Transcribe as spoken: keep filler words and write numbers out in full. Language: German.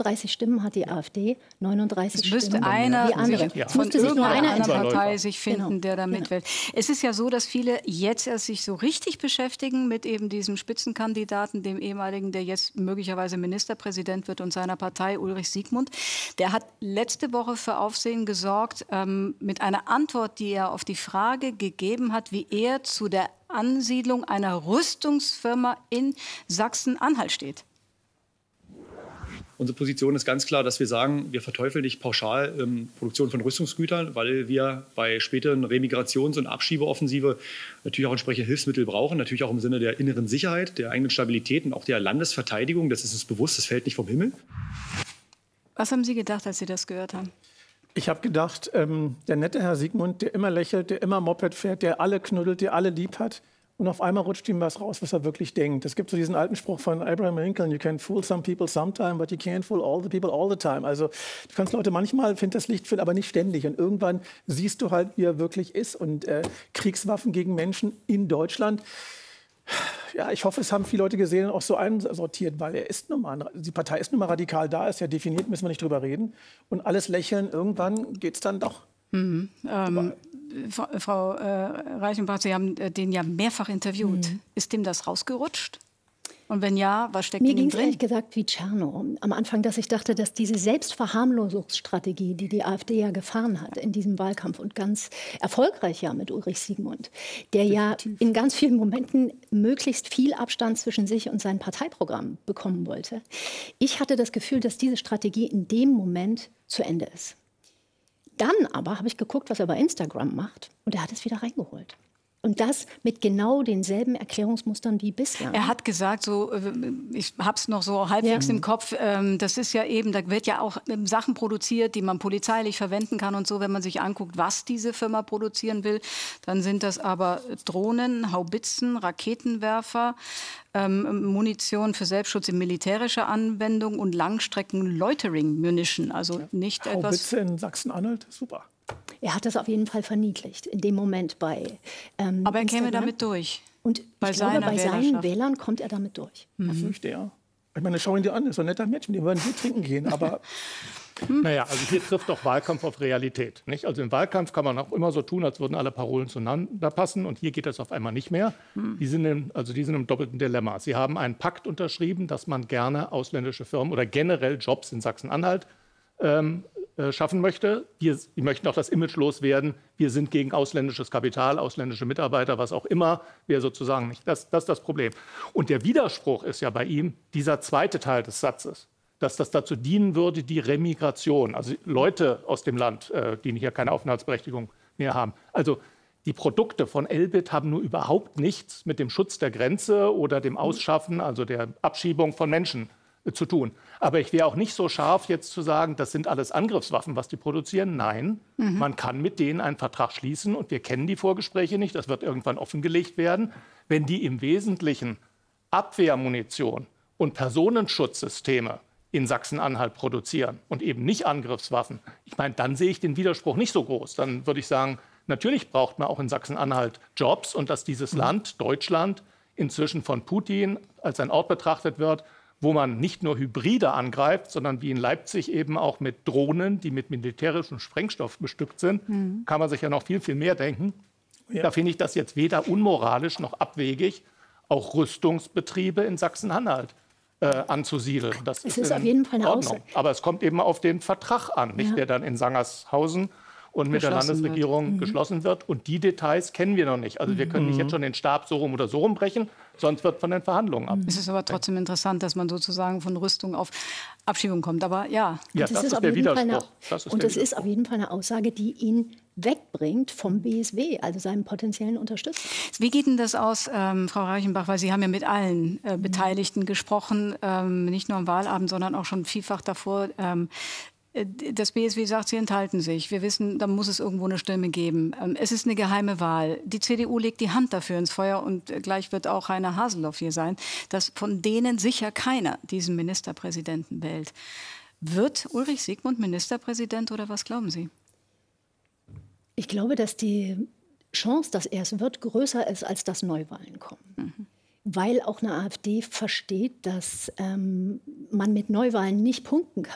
einunddreißig Stimmen hat die AfD, neununddreißig es müsste Stimmen einer die andere. Ja. Es Von müsste sich nur einer einer Partei sich finden, genau. der da genau. mitwählt. Es ist ja so, dass viele jetzt erst sich so richtig beschäftigen mit eben diesem Spitzenkandidaten, dem ehemaligen, der jetzt möglicherweise Ministerpräsident wird und seiner Partei, Ulrich Siegmund. Der hat letzte Woche für Aufsehen gesorgt ähm, mit einer Antwort, die er auf die Frage gegeben hat, wie er zu der Ansiedlung einer Rüstungsfirma in Sachsen-Anhalt steht. Unsere Position ist ganz klar, dass wir sagen, wir verteufeln nicht pauschal ähm, Produktion von Rüstungsgütern, weil wir bei späteren Remigrations- und Abschiebeoffensive natürlich auch entsprechende Hilfsmittel brauchen, natürlich auch im Sinne der inneren Sicherheit, der eigenen Stabilität und auch der Landesverteidigung. Das ist uns bewusst, das fällt nicht vom Himmel. Was haben Sie gedacht, als Sie das gehört haben? Ich habe gedacht, ähm, der nette Herr Siegmund, der immer lächelt, der immer Moped fährt, der alle knuddelt, der alle lieb hat. Und auf einmal rutscht ihm was raus, was er wirklich denkt. Es gibt so diesen alten Spruch von Abraham Lincoln, you can fool some people sometime, but you can't fool all the people all the time. Also du kannst Leute manchmal das Licht finden, aber nicht ständig. Und irgendwann siehst du halt, wie er wirklich ist. Und äh, Kriegswaffen gegen Menschen in Deutschland, ja, ich hoffe, es haben viele Leute gesehen und auch so einsortiert, weil er ist nun mal, die Partei ist nun mal radikal da, ist ja definiert, müssen wir nicht drüber reden. Und alles lächeln, irgendwann geht es dann doch. Mhm. Ähm, Frau äh, Reichenbach, Sie haben äh, den ja mehrfach interviewt. Mhm. Ist dem das rausgerutscht? Und wenn ja, was steckt Mir in ihm ging es drin? ehrlich gesagt wie Tscherno am Anfang, dass ich dachte, dass diese Selbstverharmlosungsstrategie, die die AfD ja gefahren hat in diesem Wahlkampf und ganz erfolgreich ja mit Ulrich Siegmund, der Definitiv. ja in ganz vielen Momenten möglichst viel Abstand zwischen sich und sein Parteiprogramm bekommen wollte. Ich hatte das Gefühl, dass diese Strategie in dem Moment zu Ende ist. Dann aber habe ich geguckt, was er bei Instagram macht, und er hat es wieder reingeholt. Und das mit genau denselben Erklärungsmustern wie bislang. Er hat gesagt, so, ich habe es noch so halbwegs ja. im Kopf, ähm, das ist ja eben, da wird ja auch ähm, Sachen produziert, die man polizeilich verwenden kann und so. Wenn man sich anguckt, was diese Firma produzieren will, dann sind das aber Drohnen, Haubitzen, Raketenwerfer, ähm, Munition für Selbstschutz in militärischer Anwendung und Langstrecken-Loitering-Munition. Also nicht ja. etwas... Haubitze in Sachsen-Anhalt, super. Er hat das auf jeden Fall verniedlicht, in dem Moment bei ähm, Aber er Instagram. käme damit durch. Und bei ich glaube, bei seinen Wählern kommt er damit durch. Mhm. Ich fürchte, ja. Ich meine, schau ihn dir an, ist so ein netter Mensch, mit dem würden wir trinken gehen, aber... Naja, also hier trifft doch Wahlkampf auf Realität. Nicht? Also im Wahlkampf kann man auch immer so tun, als würden alle Parolen zueinander passen. Und hier geht das auf einmal nicht mehr. Hm. Die sind im, also die sind im doppelten Dilemma. Sie haben einen Pakt unterschrieben, dass man gerne ausländische Firmen oder generell Jobs in Sachsen-Anhalt ähm, äh, schaffen möchte. Wir, die möchten auch das Image loswerden. Wir sind gegen ausländisches Kapital, ausländische Mitarbeiter, was auch immer. Wir sozusagen nicht. Das, das ist das Problem. Und der Widerspruch ist ja bei ihm dieser zweite Teil des Satzes, dass das dazu dienen würde, die Remigration, also Leute aus dem Land, äh, die hier keine Aufenthaltsberechtigung mehr haben. Also die Produkte von Elbit haben nur überhaupt nichts mit dem Schutz der Grenze oder dem Ausschaffen, also der Abschiebung von Menschen äh, zu tun. Aber ich wäre auch nicht so scharf, jetzt zu sagen, das sind alles Angriffswaffen, was die produzieren. Nein, mhm. man kann mit denen einen Vertrag schließen und wir kennen die Vorgespräche nicht, das wird irgendwann offengelegt werden, wenn die im Wesentlichen Abwehrmunition und Personenschutzsysteme in Sachsen-Anhalt produzieren und eben nicht Angriffswaffen, ich meine, dann sehe ich den Widerspruch nicht so groß. Dann würde ich sagen, natürlich braucht man auch in Sachsen-Anhalt Jobs und dass dieses mhm. Land, Deutschland, inzwischen von Putin als ein Ort betrachtet wird, wo man nicht nur Hybride angreift, sondern wie in Leipzig eben auch mit Drohnen, die mit militärischem Sprengstoff bestückt sind, mhm. kann man sich ja noch viel, viel mehr denken. Ja. Da finde ich das jetzt weder unmoralisch noch abwegig, auch Rüstungsbetriebe in Sachsen-Anhalt Äh, anzusiedeln. Das es ist, ist auf jeden Fall eine Aussage. Aber es kommt eben auf den Vertrag an, nicht, ja. der dann in Sangershausen und mit geschlossen der Landesregierung wird. Mhm. geschlossen wird. Und die Details kennen wir noch nicht. Also wir können mhm. nicht jetzt schon den Stab so rum oder so rumbrechen, sonst wird von den Verhandlungen ab. Es ist aber trotzdem interessant, dass man sozusagen von Rüstung auf Abschiebung kommt. Aber ja, ja das, das ist, ist der Widerspruch. Eine, das ist und der das ist auf jeden Fall eine Aussage, die ihn wegbringt vom B S W, also seinem potenziellen Unterstützer. Wie geht denn das aus, ähm, Frau Reichenbach? Weil Sie haben ja mit allen äh, Beteiligten gesprochen, ähm, nicht nur am Wahlabend, sondern auch schon vielfach davor. Ähm, Das B S W sagt, sie enthalten sich. Wir wissen, da muss es irgendwo eine Stimme geben. Es ist eine geheime Wahl. Die C D U legt die Hand dafür ins Feuer und gleich wird auch Heiner Haseloff hier sein, dass von denen sicher keiner diesen Ministerpräsidenten wählt. Wird Ulrich Siegmund Ministerpräsident oder was glauben Sie? Ich glaube, dass die Chance, dass er es wird, größer ist, als dass Neuwahlen kommen. Mhm. Weil auch eine AfD versteht, dass ähm, man mit Neuwahlen nicht punkten kann.